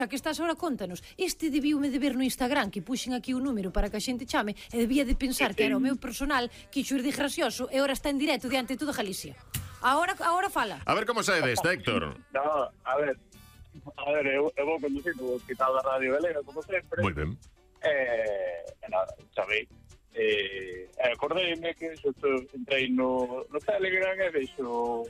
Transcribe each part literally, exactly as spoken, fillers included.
A que estás ahora, contanos. Este debiume de ver no Instagram, que puxen aquí o número para que a xente chame, e debía de pensar que era o meu personal, que xo ir de gracioso, e ahora está en directo diante de toda Galicia. Ahora, ahora fala. A ver como sae desta, Héctor. No, a ver, a ver, eu, eu vou conducindo o hospital da Radio Galega, como sempre. Moi ben. Eh, e nada, sabei. Eh, acordeime que xo entrei no, no Telegram e veixo...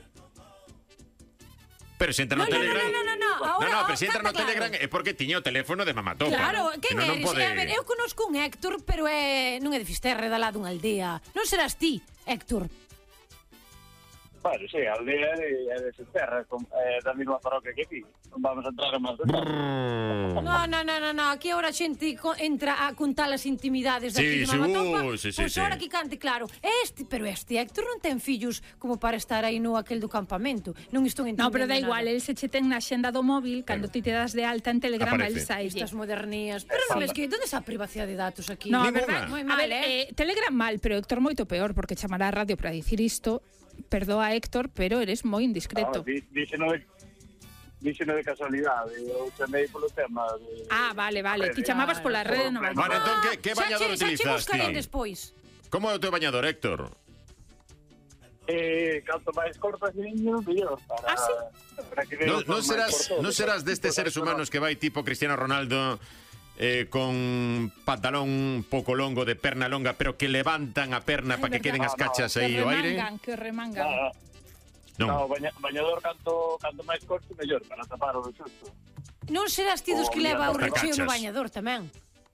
Pero se entra no, no, Telegram... No, no, no, no, no. Ahora, no, no, pero se entra no claro. Telegram é porque tiña o teléfono de Mamatopa. Claro, quen no, eres? Non pode... A ver, eu conozco un Héctor, pero é non é de Fisterra, da lado dunha aldea. Non serás ti, Héctor? Bueno, sí, a aldea é de Fisterra, é da mesma parroquia que aquí. Non vamos a entrar en máis detalles. No, no, no, no, no. Aquí ahora a xente entra a contar as intimidades daqui Sí, de Mamatopa. sí, uh, sí, sí, Pois sí. ahora que cante claro. Este, pero este Héctor non ten fillos como para estar aí no aquel do campamento. Non estou entendendo. No, pero da igual, el se che ten na xenda do móvil, cando ti te das de alta en Telegram, el Aparece. saille. Estas modernías. Pero non ves que onde está a privacidade de datos aquí? No, a Ninguna. verdad, Moi a mal, ver, eh. eh, Telegram mal, pero Héctor moito peor, porque chamará a radio para dicir isto. Perdoa, Héctor, pero eres moi indiscreto. No, díxeno de, díxeno de casualidade, eu chamei polo tema de... Ah, vale, vale, ti chamabas pola rede, non vai. Bueno, entón, que, que bañador Xa che utilizas buscaré ti? despois. Como é o teu bañador, Héctor? Eh, canto máis cortas niño, mellor. Para, Ah, sí? para que Non vean no serás, por todo. no serás destes seres humanos que vai tipo Cristiano Ronaldo eh, con pantalón un pouco longo de perna longa, pero que levantan a perna para que queden as cachas aí Que ao aire? remangan, que remangan. Ah, Non. no, baña, bañador canto, canto máis corto, mellor, para tapar o xusto. Non serás ti dos que Oh, leva o mira, recheo no cachas. bañador tamén.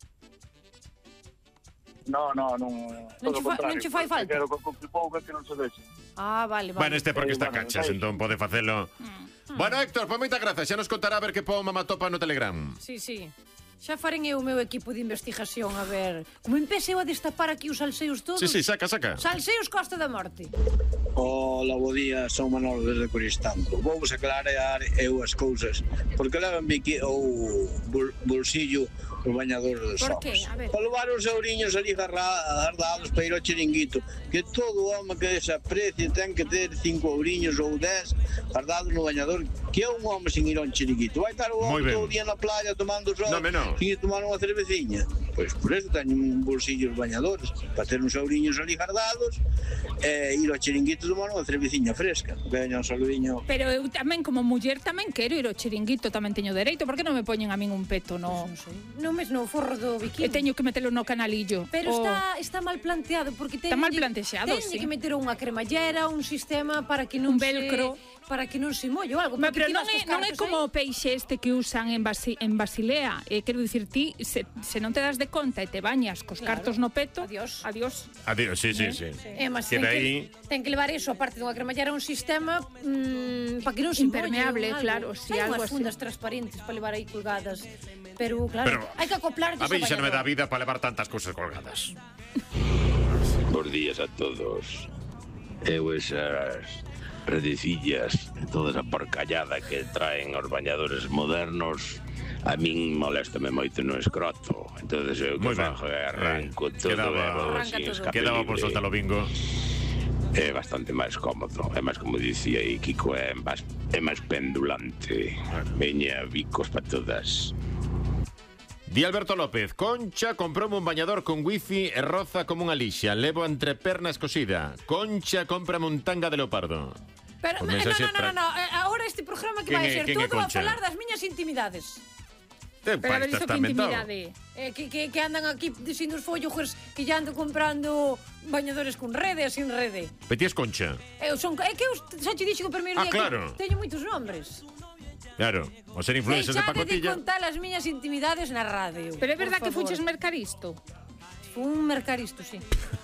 No, no, non... Non che fa- non che fai falta? Quero con cumpli pouco que non se deixe. Ah, vale, vale. Bueno, este porque Eh, está bueno, cachas, vai. entón pode facelo. Bueno, Héctor, pois moitas grazas. Xa nos contará a ver que pon Mamatopa no Telegram. Sí, sí. Xa farén eu o meu equipo de investigación, a ver... Como empece eu a destapar aquí os salseos todos... Sí, sí, saca, saca. Salseos Costa da Morte. Hola, bo día, son Manolo desde Coristanto. Vamos aclarar eu as cousas, porque levan biqui ou bol, bolsillo os bañadores dos Por qué? homens. A ver. Para levar os euriños ali garra- guardados para ir ao chiringuito, que todo home que desaprecie ten que ter cinco euriños ou dez guardados no bañador, que é un home sin ir ao chiringuito. Vai estar o Moi home ben. todo o día na playa tomando sol, No, me no. sin ir tomar unha cerveciña. Pois por eso teñen un bolsillo os bañadores, para ter uns euriños ali guardados e ir ao chiringuito tomar unha cerveciña fresca. Veña un saludiño. Pero eu tamén, como muller, tamén quero ir ao chiringuito, tamén teño dereito. Por que non me poñen a min un peto no... Non sei. Non mes no forro do E biquíni. teño que metelo no canalillo. Pero O- está, está mal planteado porque ten Está mal plantexado, sí. que meter unha cremallera, un sistema para que non Un velcro. se, para que non se molle ou algo. Ma, porque pero ti non vas é, cos non é cartos como aí. o peixe este que usan en, Basi, en Basilea. Eh, quero dicir, ti, se, se non te das de conta e te bañas cos Claro. cartos no peto, Adiós. adiós. Adiós, sí, sí, sí. É, mas Que ten, dai- que, ten que levar eso, aparte dunha cremallera, un sistema mmm, para que non se Impermeable, molle, algo. claro, sí, Hai algo unhas así. fundas transparentes para levar aí colgadas. Pero, claro, Pero- hai que acoplar A mí xa non me dá vida para levar tantas cousas colgadas. Bos días a todos. Eu esas redecillas e toda esa porcallada que traen os bañadores modernos, a min moléstame moito no escroto. Entonces eu que Moi ben. fago é arranco Eh, todo quedaba- e vou Arranca así todo. escape Quedaba por libre. soltar o bingo. É bastante máis cómodo, é máis como dicía aí Kiko, é máis, é máis pendulante. Veña bicos para todas. Di Alberto López, Concha comproume un bañador con wifi e roza como unha lixa. Levo entre pernas cosida. Concha, cómprame un tanga de leopardo. Pero, Pues no, no, mensaxe no, no, tra- no, eh, ahora este programa que Quen vai é- ser quen é todo a Concha? falar das miñas intimidades. Te, Pero a ver, iso que intimidade. Eh, que, que, que andan aquí dicindo os follojos que ya ando comprando bañadores con rede e sin rede. Petías Concha. Eu son, é que eu xa te dixo que o primeiro Ah, día claro. que teño moitos nombres. Claro, o ser influencers de Deixade de pacotilla. contar as miñas intimidades na radio. Pero é verdad por que favor. fuches mercar isto. Fun mercar isto, sí.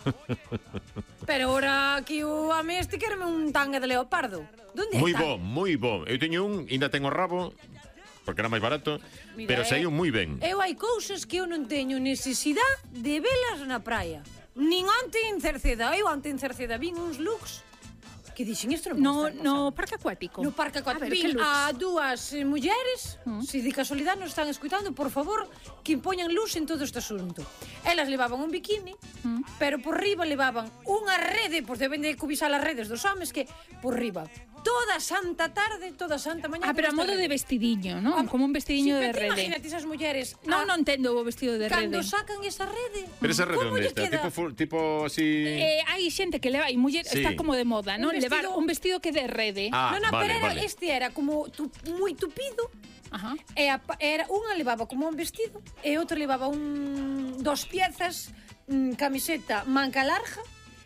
Pero ahora aquí o ame este quereme un tanga de leopardo. Donde Moi está? bo, moi bo. Eu teño un, ainda tengo rabo, porque era máis barato, Mira, pero eh, saiu moi ben. Eu hai cousas que eu non teño necesidade de velas na praia. Nin onte en Cerceda. Eu onte en Cerceda vin uns looks que dixen isto non No, pode estar no pasando. parque acuático. No parque acuático. A ver, que Vin looks? a dúas eh, mulleres, Mm. se de casualidade nos están escuitando, por favor, que impoñan luz en todo este asunto. Elas levaban un bikini, Mm. pero por riba levaban unha rede, pois deben de cubisar as redes dos homes, que por riba toda santa tarde, toda santa mañá. Ah, pero a modo de vestidiño, ¿no? Como un vestidiño sí, de rede. rede. Imagínate esas mulleres. Non, ah, non entendo o vestido de rede. Cando sacan esa rede. Pero esa rede como onde lle está? queda? Tipo, fu- tipo así... Eh, hai xente que leva, e muller Sí. está como de moda, ¿no? Un vestido- Levar un vestido que de rede. Ah, no, no, vale, pero era, vale. este era como tu, moi tupido. Ajá. E a, pa- era unha levaba como un vestido e outra levaba un dos piezas, mm, camiseta manca larga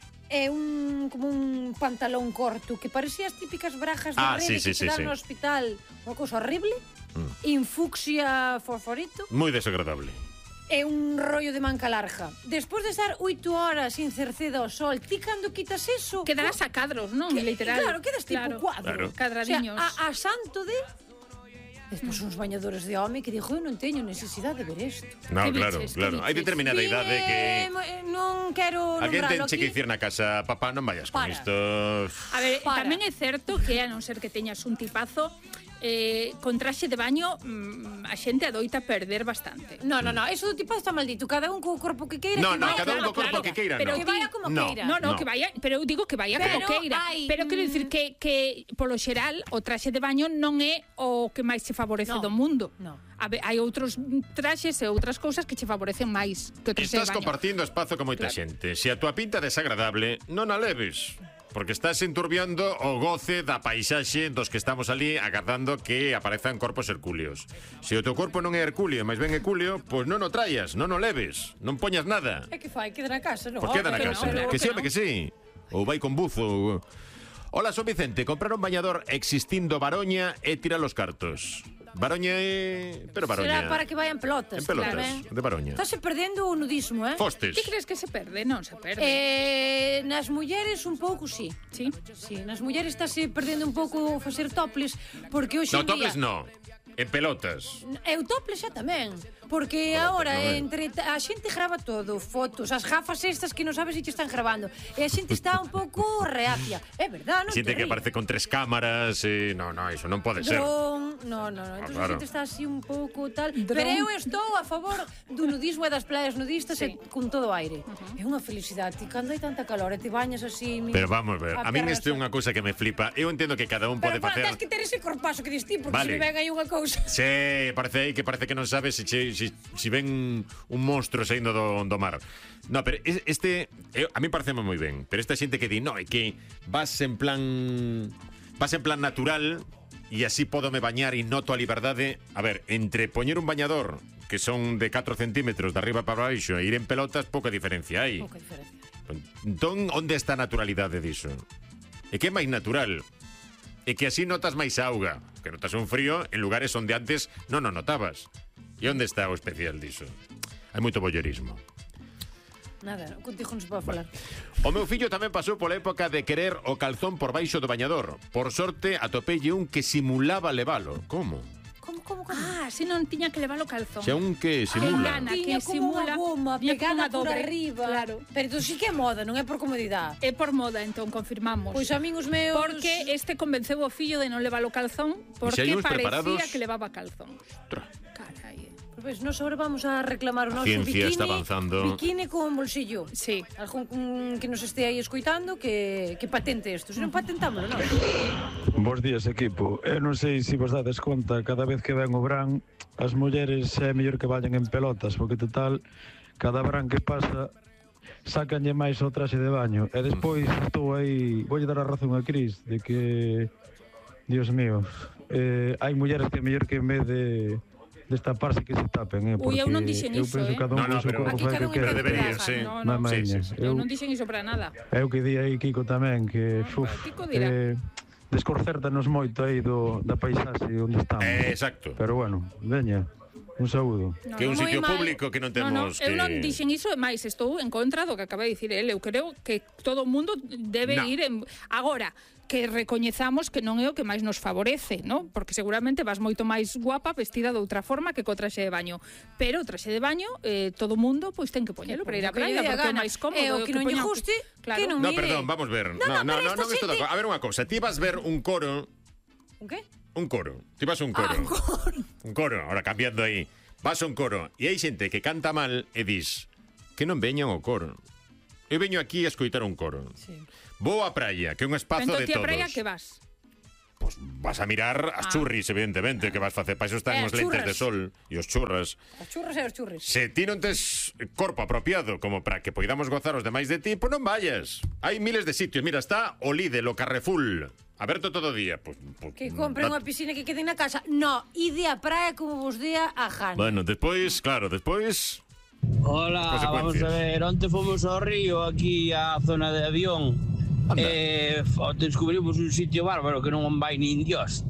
e un como un pantalón corto que parecía as típicas brajas de Ah, rede sí, que sí, se sí, dan sí. no hospital, unha cousa horrible. Mm. Infucsia fosforito Moi desagradable. e un rollo de manca larga. Despois de estar oito horas sin Cerceda ao sol, ti cando quitas eso... Quedarás a cadros, non? que- Literal. Claro, quedas tipo Claro. cuadro. Claro. Cadradiños. O sea, a, a santo de... Despois uns bañadores de home que dixo, eu non teño necesidade de ver isto. No, Que claro, biches, que claro. Hai biches. determinada idade que... Non quero Alguén nombralo ten che aquí. que dicir na casa, papá, non vayas con Para. isto. A ver, Para. tamén é certo que a non ser que teñas un tipazo, eh, con traxe de baño mm, a xente adoita perder bastante. No, no, no, eso do tipo está maldito. Cada un co corpo que queira. No, que no, vaya cada un como co corpo queira. que queira, Pero no. que vaya como No. queira. No, no, No. que vaya, pero eu digo que vaya Pero como queira. hai, Pero quero dicir mm, que, que polo xeral o traxe de baño non é o que máis se favorece No, do mundo. no. A ver, hai outros traxes e outras cousas que che favorecen máis que o traxe Estás de baño. compartindo espazo con moita Claro. xente. Se a tua pinta é desagradable, non a leves. Porque estás enturbiando o goce da paisaxe dos que estamos ali agardando que aparezan corpos hercúleos. Se o teu corpo non é hercúleo, máis ben hercúleo, pois non o traias, non o leves, non poñas nada. É que fai, queda na casa, non? Pois queda na que casa. no, claro que que sí, no. home, que sí. Ou vai con buzo. Hola, son Vicente. Comprar un bañador existindo Baroña e tirar os cartos. Baroña é... Pero Baroña... Será para que vayan pelotas. En pelotas, claro, eh? de Baroña. Estás perdendo o nudismo, eh? Fostes. Ti crees que se perde? Non se perde. Eh, nas mulleres un pouco, sí. Sí. Sí, nas mulleres estáse perdendo un pouco o facer toples, porque hoxe No, en día... toples no. En pelotas. Eu toples xa tamén, porque agora entre ta- a xente grava todo, fotos, as gafas estas que non sabes se te están grabando, e a xente está un pouco reacia. É verdad, non Xente te que rías. aparece con tres cámaras e... No, no, iso non pode ser. Dron, no, no, no. Entón claro. a xente está así un pouco tal. Dron. Pero eu estou a favor do nudismo e das playas nudistas Sí. e con todo o aire. É unha felicidade. Ti cando hai tanta calor e te bañas así... mi- Pero vamos ver, a min perra isto é soa. unha cousa que me flipa. Eu entendo que cada un Pero pode para, facer... tens que ter ese corpazo que dis ti, porque Vale. se me ven aí unha cousa... Sí, parece aí que parece que non sabes se, che, se, se ven un monstro saindo do, do mar. No, pero es- este eh, a mí parece moi ben, pero esta xente que di, no, é que vas en plan vas en plan natural e así podo me bañar e noto a liberdade. A ver, entre poñer un bañador que son de catro centímetros de arriba para baixo e ir en pelotas, pouca diferencia hai. Pouca diferencia. Entón, onde está a naturalidade diso? É que é máis natural. É que así notas máis auga, que notas un frío en lugares onde antes non o notabas. E onde está o especial diso? Hai moito bollerismo. Nada, contigo non se pode falar. O meu fillo tamén pasou pola época de querer o calzón por baixo do bañador. Por sorte, atopelle un que simulaba levalo. Como? Como, como, como? Ah, si non tiña que levar o calzón. Xa un que simula. engana. Tiña que como simula, unha goma tiña pegada como unha por dobre, arriba. claro. Pero isto sí que é moda, non é por comodidade. É por moda, entón, confirmamos. Pois a min os meus... Porque este convenceu o fillo de non levar o calzón porque hai uns parecía preparados? que levaba calzón. Tra. Carai. Pois nos agora vamos a reclamar o noso ciencia bikini, está avanzando. bikini con bolsillo. Sí. Algún mm, que nos este aí escoitando que, que patente isto. Se non patentámoslo, non? Bos días, equipo. Eu non sei se vos dades conta, cada vez que ven o verán, as mulleres é mellor que vayan en pelotas, porque total, cada verán que pasa, sácanlle máis o traxe de baño. E despois estou aí, voulle dar a razón a Cris, de que, Dios mío, eh, hai mulleres que é mellor que en vez de destaparse que se tapen, eh, porque Ui, eu non dixen eu iso, penso eh. cada un No, no, co seu pero corpo aquí fai cada o un que en quere. Debería, Raja, sí. No, no, Mamá Sí, miña, sí, sí. Eu eu, non dixen iso para nada. é o que di aí Kiko tamén, que uf, Kiko dirá. eh, desconcertanos moito aí do, da paisaxe onde estamos. Eh, exacto. Pero bueno, veña, un saúdo. Que é un moi sitio mal. público que non No, no, temos eu que... non dixen iso, e máis estou en contra do que acaba de dicir el. Eu creo que todo o mundo debe No. ir en... Agora, que recoñezamos que non é o que máis nos favorece, ¿no? Porque seguramente vas moito máis guapa vestida de outra forma que co traxe de baño. Pero o traxe de baño, eh, todo o mundo pois ten que poñelo para ir á Que lle praia, dé a porque é gana. máis cómodo. E o que non lle poña- guste, claro. que non No, mire. perdón, vamos ver. No, No, no, no, pero no, esta non estou de xente- acordo. A ver unha cousa, ti vas ver un coro, Un que? un coro. Ti vas a un coro. Ah, un coro. Un coro, ahora cambiando aí. Vas a un coro e hai xente que canta mal e dis que non veñan ao coro. Eu veño aquí a escoitar un coro. Sí. Vou á praia, que é un espazo Entón de ti a todos. praia que vas? Pues vas a mirar as churris, evidentemente, que vas facer. Para iso están Eh, os lentes churras. de sol e os churras. Os churros e os churris. Se ti non tes corpo apropiado como para que poidamos gozar os demais de ti, pois non vayas. Hai miles de sitios. Mira, está o Lidl, o Carrefour, aberto todo o día. Pues, pues, Que compren unha piscina que quede na casa. No, ide a praia como vos día a Jana. Bueno, despois, claro, despois... Hola, vamos a ver, onte fomos ao río aquí á zona de avión. Eh, descubrimos un sitio bárbaro que non vai nin Dios.